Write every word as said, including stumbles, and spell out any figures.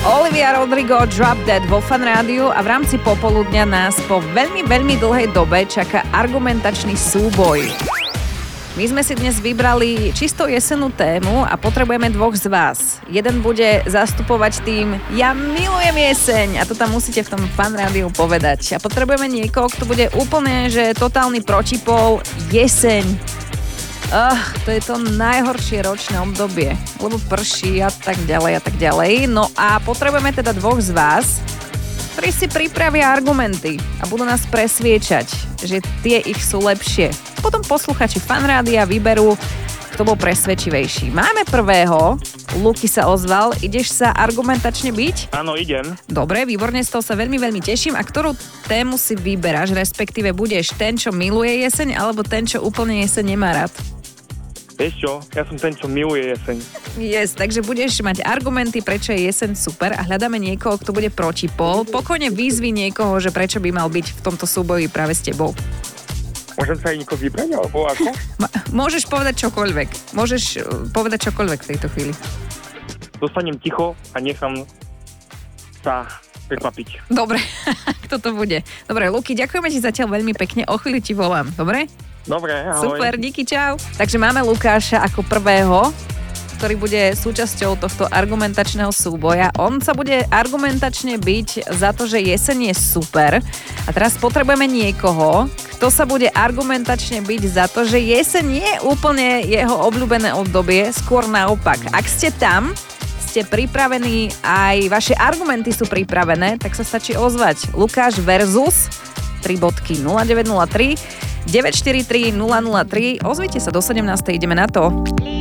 Olivia Rodrigo, Drop Dead vo Fan Rádiu a v rámci popoludňa nás po veľmi, veľmi dlhej dobe čaká argumentačný súboj. My sme si dnes vybrali čisto jesennú tému a potrebujeme dvoch z vás. Jeden bude zastupovať tým Ja milujem jeseň a to tam musíte v tom Fan Rádiu povedať. A potrebujeme niekoho, kto bude úplne, že totálny protipol jeseň. Uh, to je to najhoršie ročné obdobie, lebo prší a tak ďalej a tak ďalej. No a potrebujeme teda dvoch z vás, ktorí si pripravia argumenty a budú nás presviečať, že tie ich sú lepšie. Potom posluchači Fan Rádia vyberú, kto bol presvedčivejší. Máme prvého, Luky sa ozval, ideš sa argumentačne byť? Áno, idem. Dobre, výborne, z toho sa veľmi, veľmi teším. A ktorú tému si vyberáš, respektíve budeš ten, čo miluje jeseň, alebo ten, čo úplne jeseň nemá rád? Vieš čo, ja som ten, čo miluje jeseň. Yes, takže budeš mať argumenty, prečo je jeseň super a hľadáme niekoho, kto bude protipol. Pokojne výzvi niekoho, že prečo by mal byť v tomto súboji práve s tebou. Môžem sa aj niekoho vybrať, alebo ako? Môžeš povedať čokoľvek. Môžeš povedať čokoľvek v tejto chvíli. Dostanem ticho a nechám sa prekvapiť. Dobre, kto to bude? Dobre, Luky, ďakujeme ti zatiaľ veľmi pekne. O chvíli ti volám, dobre? Dobre, ahoj. Super, díky, čau. Takže máme Lukáša ako prvého, ktorý bude súčasťou tohto argumentačného súboja. On sa bude argumentačne byť za to, že jeseň je super. A teraz potrebujeme niekoho, kto sa bude argumentačne byť za to, že jeseň nie je úplne jeho obľúbené obdobie, skôr naopak. Ak ste tam, ste pripravení, aj vaše argumenty sú pripravené, tak sa stačí ozvať. Lukáš versus tri bodky nula deväť nula tri deväť štyri tri nula nula tri. Ozvite sa do sedemnástej, ideme na to.